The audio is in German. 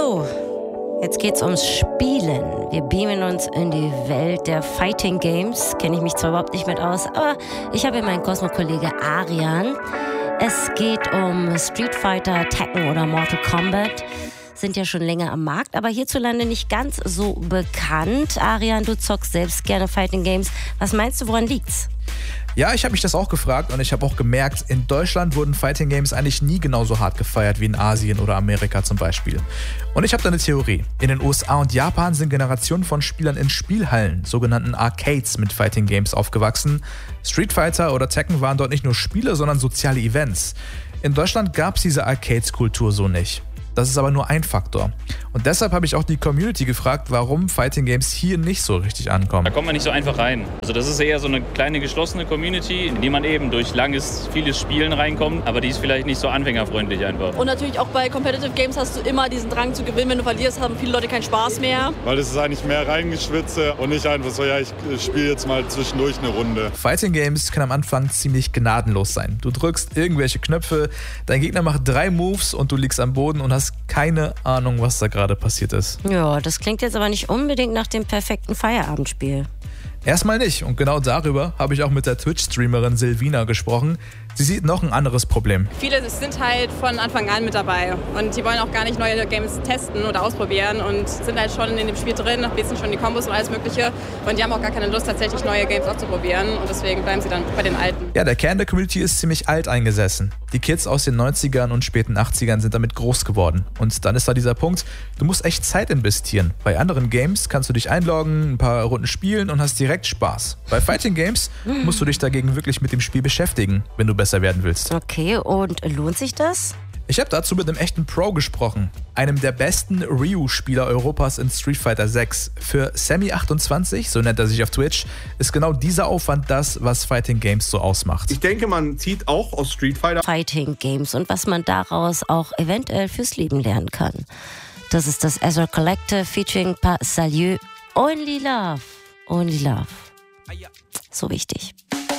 So, jetzt geht's ums Spielen. Wir beamen uns in die Welt der Fighting Games. Kenne ich mich zwar überhaupt nicht mit aus, aber ich habe hier meinen Cosmo-Kollege Arian. Es geht um Street Fighter, Tekken oder Mortal Kombat. Sind ja schon länger am Markt, aber hierzulande nicht ganz so bekannt. Arian, du zockst selbst gerne Fighting Games. Was meinst du, woran liegt's? Ja, ich habe mich das auch gefragt und ich habe auch gemerkt, in Deutschland wurden Fighting Games eigentlich nie genauso hart gefeiert wie in Asien oder Amerika zum Beispiel. Und ich habe da eine Theorie. In den USA und Japan sind Generationen von Spielern in Spielhallen, sogenannten Arcades, mit Fighting Games aufgewachsen. Street Fighter oder Tekken waren dort nicht nur Spiele, sondern soziale Events. In Deutschland gab es diese Arcades-Kultur so nicht. Das ist aber nur ein Faktor. Und deshalb habe ich auch die Community gefragt, warum Fighting Games hier nicht so richtig ankommen. Da kommt man nicht so einfach rein. Also das ist eher so eine kleine geschlossene Community, in die man eben durch vieles Spielen reinkommt, aber die ist vielleicht nicht so anfängerfreundlich einfach. Und natürlich auch bei Competitive Games hast du immer diesen Drang zu gewinnen. Wenn du verlierst, haben viele Leute keinen Spaß mehr. Weil es ist eigentlich mehr Reingeschwitze und nicht einfach so, ja, ich spiele jetzt mal zwischendurch eine Runde. Fighting Games können am Anfang ziemlich gnadenlos sein. Du drückst irgendwelche Knöpfe, dein Gegner macht 3 Moves und du liegst am Boden und hast keine Ahnung, was da gerade passiert ist. Ja, das klingt jetzt aber nicht unbedingt nach dem perfekten Feierabendspiel. Erstmal nicht. Und genau darüber habe ich auch mit der Twitch-Streamerin Silvina gesprochen. Sie sieht noch ein anderes Problem. Viele sind halt von Anfang an mit dabei und die wollen auch gar nicht neue Games testen oder ausprobieren und sind halt schon in dem Spiel drin, wissen schon die Kombos und alles Mögliche und die haben auch gar keine Lust, tatsächlich neue Games auszuprobieren und deswegen bleiben sie dann bei den alten. Ja, der Kern der Community ist ziemlich alt eingesessen. Die Kids aus den 90ern und späten 80ern sind damit groß geworden. Und dann ist da dieser Punkt, du musst echt Zeit investieren. Bei anderen Games kannst du dich einloggen, ein paar Runden spielen und hast direkt Spaß. Bei Fighting Games musst du dich dagegen wirklich mit dem Spiel beschäftigen, wenn du besser werden willst. Okay, und lohnt sich das? Ich habe dazu mit einem echten Pro gesprochen, einem der besten Ryu-Spieler Europas in Street Fighter 6. Für Sammy28, so nennt er sich auf Twitch, ist genau dieser Aufwand das, was Fighting Games so ausmacht. Ich denke, man zieht auch aus Street Fighter Fighting Games und was man daraus auch eventuell fürs Leben lernen kann. Das ist das Azure Collective featuring Pas Salieu. Only Love. Only Love. So wichtig.